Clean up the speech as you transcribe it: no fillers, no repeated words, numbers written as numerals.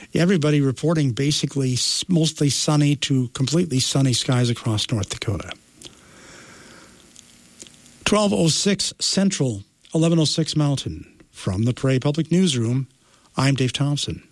everybody reporting basically mostly sunny to completely sunny skies across North Dakota. 12:06 Central, 11:06 Mountain. From the Prairie Public Newsroom, I'm Dave Thompson.